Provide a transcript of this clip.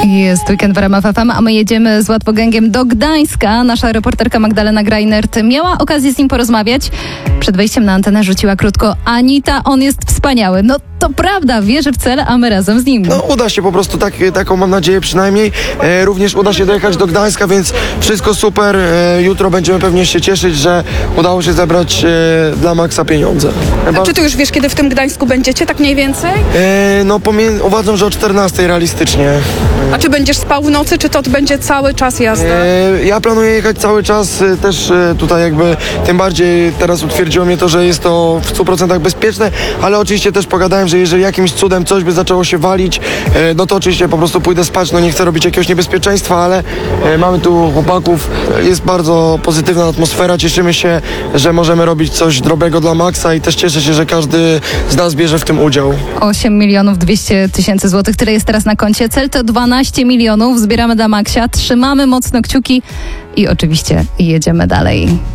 Jest weekend w RMF FM, a my jedziemy z Łatwogęgiem do Gdańska. Nasza reporterka Magdalena Greinert miała okazję z nim porozmawiać. Przed wejściem na antenę rzuciła krótko: Anita, on jest wspaniały. No to prawda, wierzy w cel, a my razem z nim. No uda się po prostu, taką mam nadzieję przynajmniej. Również uda się dojechać do Gdańska, więc wszystko super. Jutro będziemy pewnie się cieszyć, że udało się zebrać dla Maxa pieniądze. A czy ty już wiesz, kiedy w tym Gdańsku będziecie, tak mniej więcej? Uważam, że o 14 realistycznie. A czy będziesz spał w nocy, czy to będzie cały czas jazda? Ja planuję jechać cały czas, też tutaj jakby tym bardziej teraz utwierdziło mnie to, że jest to w 100% bezpieczne, ale oczywiście też pogadałem, że jeżeli jakimś cudem coś by zaczęło się walić, no to oczywiście po prostu pójdę spać, no nie chcę robić jakiegoś niebezpieczeństwa, ale mamy tu chłopaków, jest bardzo pozytywna atmosfera, cieszymy się, że możemy robić coś dobrego dla Maxa i też cieszę się, że każdy z nas bierze w tym udział. 8 200 000 złotych, tyle jest teraz na koncie. Cel to 12 milionów, zbieramy dla Maxia, trzymamy mocno kciuki i oczywiście jedziemy dalej.